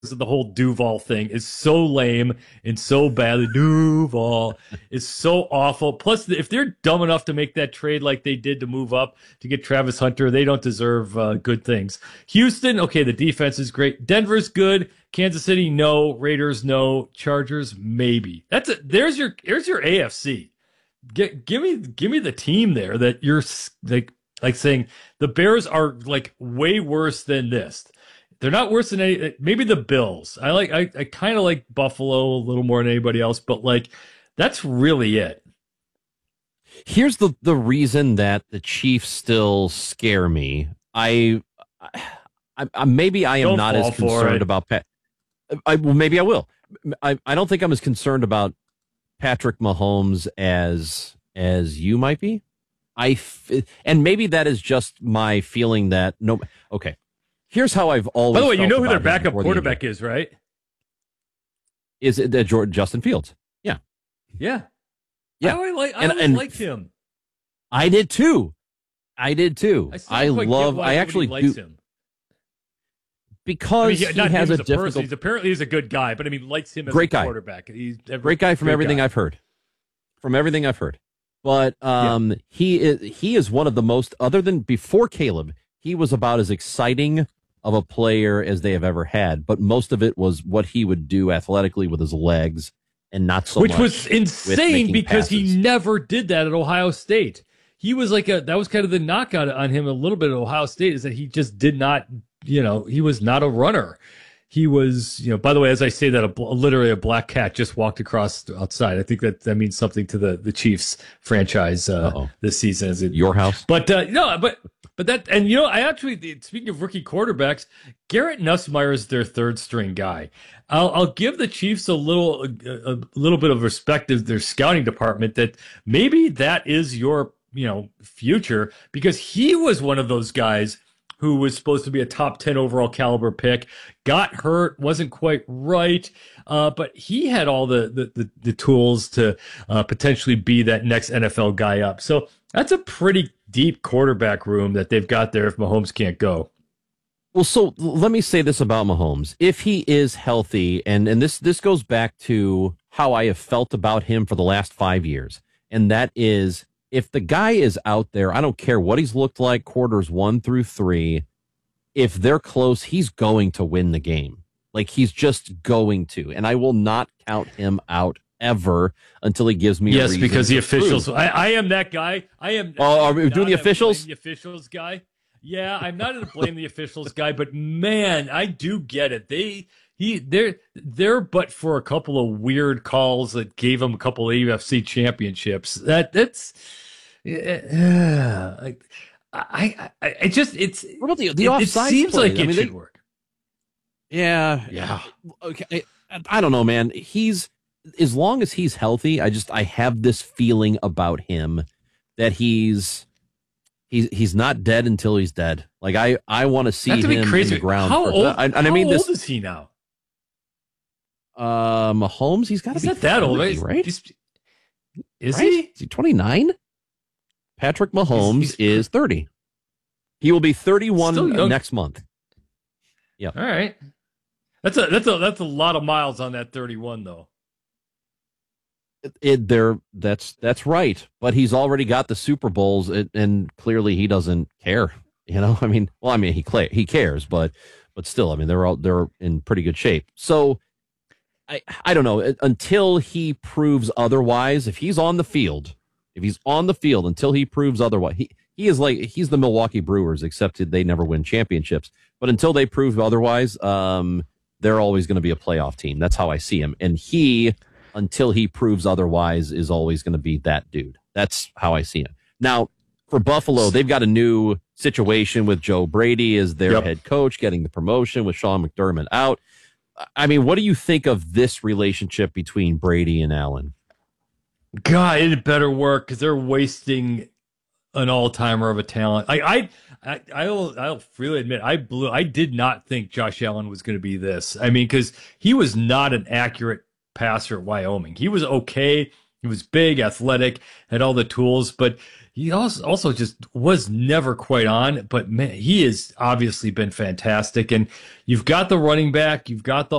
the whole Duval thing is so lame and so badly. Duval is so awful. Plus, if they're dumb enough to make that trade like they did to move up to get Travis Hunter, they don't deserve good things. Houston, okay, the defense is great. Denver's good. Kansas City, no. Raiders, no. Chargers, maybe. There's your AFC. Give me the team there that you're like saying the Bears are like way worse than this. They're not worse than any. Maybe the Bills. I kind of like Buffalo a little more than anybody else, but like that's really it. Here's the reason that the Chiefs still scare me. Maybe I am Don't not fall as for concerned it. about Pat. Well, maybe I will. I don't think I'm as concerned about Patrick Mahomes as you might be. And maybe that is just my feeling that no. Okay. Here's how I've always. By the way, you felt know who about their him backup before the quarterback injury. is, right? Is it Justin Fields? Yeah. Yeah. Yeah. I always liked him. I did too. I still don't quite get why I actually nobody likes do him. because he not has him a as a person. difficult. He's apparently a good guy, but I mean, likes him as Great a guy. quarterback. He's Great guy from everything I've heard. From everything I've heard. But he is one of the most, other than before Caleb, he was about as exciting of a player as they have ever had. But most of it was what he would do athletically with his legs and not so Which much. was insane because passes. he never did that at Ohio State. He was that was kind of the knockout on him a little bit at Ohio State is that he just did not, he was not a runner. He was, by the way, as I say that, literally a black cat just walked across outside. I think that means something to the Chiefs franchise this season. Is it Your house? But no, but that, and I actually, speaking of rookie quarterbacks, Garrett Nussmeier is their third string guy. I'll give the Chiefs a little bit of respect of their scouting department that maybe that is your future, because he was one of those guys who was supposed to be a top 10 overall caliber pick, got hurt, wasn't quite right, but he had all the tools to potentially be that next NFL guy up. So that's a pretty deep quarterback room that they've got there if Mahomes can't go. Well, so let me say this about Mahomes. If he is healthy, and this goes back to how I have felt about him for the last 5 years, and that is, if the guy is out there, I don't care what he's looked like quarters 1 through 3. If they're close, he's going to win the game. Like, he's just going to. And I will not count him out ever until he gives me a reason. Yes, because the to officials, prove. I am that guy. I am. Oh, are we doing the officials? The officials guy. Yeah, I'm not going to blame the officials guy, but man, I do get it. They're but for a couple of weird calls that gave him a couple of UFC championships. That's. I just it's What about the it offside seems play? like it should work. Yeah. Okay. I don't know, man. As long as he's healthy, I have this feeling about him that he's not dead until he's dead. Like, I want to see him in the ground. How old? How old is he now? Mahomes, he's got to He's be not that old, 30, right? Is Right? he? Is he 29? Patrick Mahomes He's is 30. He will be 31 Still young. next month. All right. That's a lot of miles on that 31 though. That's right. But he's already got the Super Bowls, and clearly he doesn't care. He cares, but still, they're in pretty good shape. So I don't know, until he proves otherwise. If he's on the field, until he proves otherwise, he's the Milwaukee Brewers, except they never win championships. But until they prove otherwise, they're always going to be a playoff team. That's how I see him. And until he proves otherwise, is always going to be that dude. That's how I see him. Now, for Buffalo, they've got a new situation with Joe Brady as their head coach, getting the promotion with Sean McDermott out. I mean, what do you think of this relationship between Brady and Allen? God, it better work because they're wasting an all-timer of a talent. I'll freely admit I did not think Josh Allen was going to be this. I mean, because he was not an accurate passer at Wyoming. He was okay He was big, athletic, had all the tools, but he also just was never quite on. But man, he has obviously been fantastic. And you've got the running back, you've got the